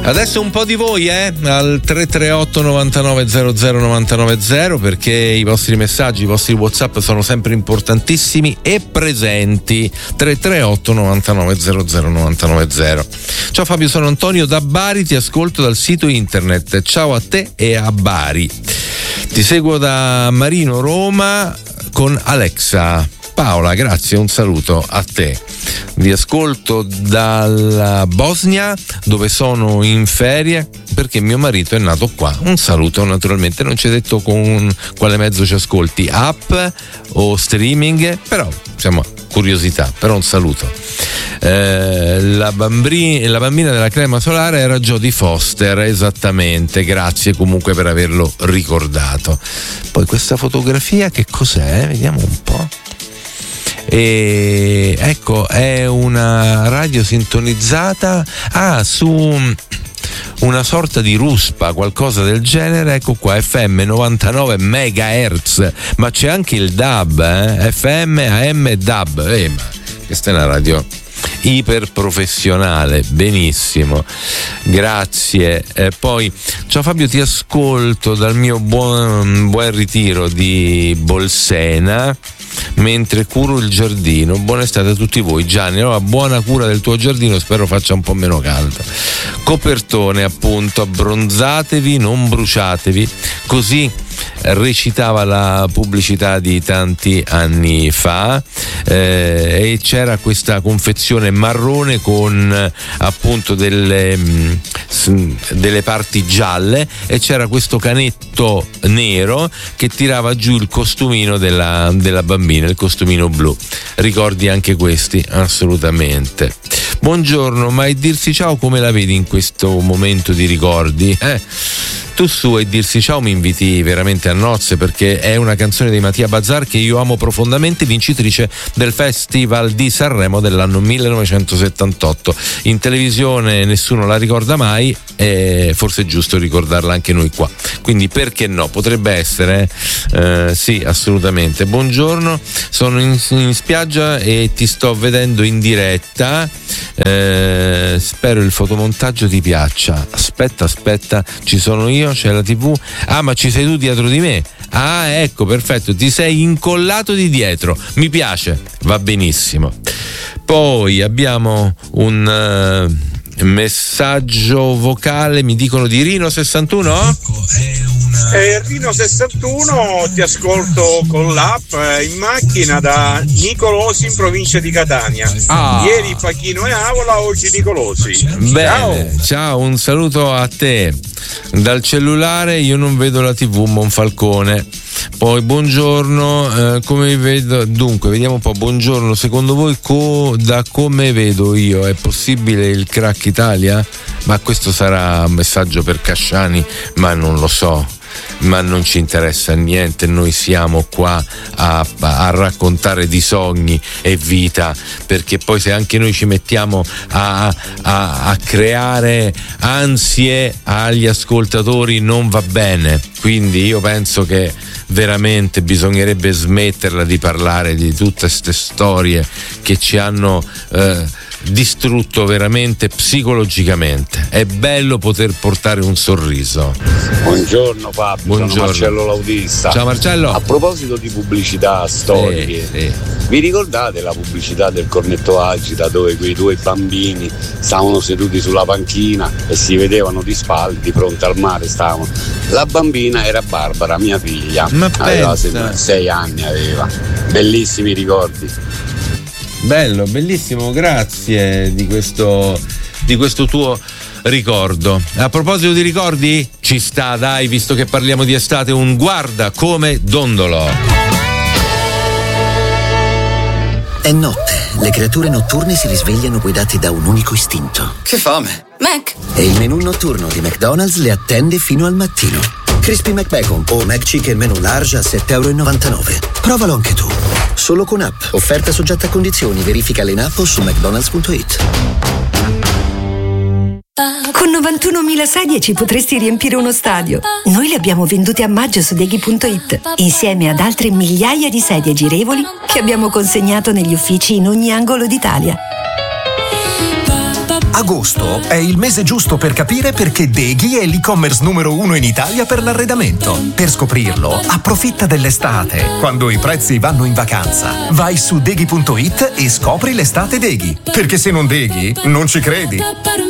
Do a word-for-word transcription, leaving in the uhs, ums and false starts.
Adesso un po' di voi eh al tre tre otto novantanove zero zero novantanove zero, perché i vostri messaggi, i vostri WhatsApp sono sempre importantissimi e presenti. Tre tre otto novantanove zero zero novantanove zero. Ciao Fabio, sono Antonio da Bari, ti ascolto dal sito internet. Ciao a te e a Bari. Ti seguo da Marino, Roma con Alexa. Paola, grazie, un saluto a te. Vi ascolto dalla Bosnia, dove sono in ferie perché mio marito è nato qua. Un saluto, naturalmente non ci hai detto con quale mezzo ci ascolti, app o streaming, però insomma curiosità, però un saluto. Eh, la, bambini, la bambina della crema solare era Jodie Foster, esattamente, grazie comunque per averlo ricordato. Poi questa fotografia che cos'è? Vediamo un po'. E ecco, è una radio sintonizzata ah su una sorta di ruspa, qualcosa del genere. Ecco qua, F M novantanove megahertz, ma c'è anche il D A B, eh? F M, A M, D A B. Eh, ma questa è una radio iper professionale, benissimo, grazie. Eh, poi ciao Fabio, ti ascolto dal mio buon, buon ritiro di Bolsena mentre curo il giardino. Buona estate a tutti voi. Gianni, allora buona cura del tuo giardino, spero faccia un po' meno caldo. Copertone, appunto, abbronzatevi, non bruciatevi, così recitava la pubblicità di tanti anni fa, eh, e c'era questa confezione marrone con appunto delle, delle parti gialle e c'era questo canetto nero che tirava giù il costumino della, della bambina, il costumino blu. Ricordi anche questi? Assolutamente. Buongiorno, ma e dirsi ciao come la vedi in questo momento di ricordi? Eh? Tu su e dirsi ciao mi inviti veramente a nozze, perché è una canzone di Mattia Bazzar che io amo profondamente, vincitrice del Festival di Sanremo dell'anno millenovecentosettantotto. In televisione nessuno la ricorda mai e forse è giusto ricordarla anche noi qua, quindi perché no, potrebbe essere, eh, sì, assolutamente. Buongiorno, sono in, in spiaggia e ti sto vedendo in diretta, eh, spero il fotomontaggio ti piaccia. Aspetta, aspetta, ci sono io, c'è la tivù. Ah, ma ci sei tu dietro di me? Ah, ecco, perfetto, ti sei incollato di dietro, mi piace, va benissimo. Poi abbiamo un uh, messaggio vocale, mi dicono di Rino sessantuno? Eh, Rino sessantuno, ti ascolto con l'app eh, in macchina da Nicolosi in provincia di Catania. Ah. Ieri Pachino e Avola, oggi Nicolosi. Bene, ciao. Ciao, un saluto a te. Dal cellulare io non vedo la tivù, Monfalcone. Poi buongiorno, eh, come vedo, dunque vediamo un po'. Buongiorno, secondo voi co- da come vedo io è possibile il crack Italia? Ma questo sarà un messaggio per Casciani, ma non lo so, ma non ci interessa niente, noi siamo qua a, a raccontare di sogni e vita, perché poi se anche noi ci mettiamo a, a, a creare ansie agli ascoltatori non va bene. Quindi io penso che veramente bisognerebbe smetterla di parlare di tutte queste storie che ci hanno eh, distrutto veramente psicologicamente. È bello poter portare un sorriso. Buongiorno Fabio, Buongiorno. sono Marcello L'autista. Ciao Marcello. A proposito di pubblicità, storie, sì, sì. Vi ricordate la pubblicità del Cornetto Agita dove quei due bambini stavano seduti sulla panchina e si vedevano di spalle, di fronte al mare stavano? La bambina era Barbara, mia figlia. Ma aveva pensa. sei anni aveva. Bellissimi ricordi. Bello, bellissimo, grazie di questo, di questo tuo ricordo. A proposito di ricordi, ci sta, dai, visto che parliamo di estate, un guarda come dondolo. È notte, le creature notturne si risvegliano guidate da un unico istinto. Che fame! Mac! E il menù notturno di McDonald's le attende fino al mattino. Crispy McBacon o McChicken menù large a sette virgola novantanove euro. Provalo anche tu. Solo con app. Offerta soggetta a condizioni. Verificale in app o su mcdonalds punto it. Con novantunomila sedie ci potresti riempire uno stadio. Noi le abbiamo vendute a maggio su Deghi punto it, insieme ad altre migliaia di sedie girevoli che abbiamo consegnato negli uffici in ogni angolo d'Italia. Agosto è il mese giusto per capire perché Deghi è l'e-commerce numero uno in Italia per l'arredamento. Per scoprirlo, approfitta dell'estate, quando i prezzi vanno in vacanza. Vai su deghi punto it e scopri l'estate Deghi. Perché se non Deghi, non ci credi.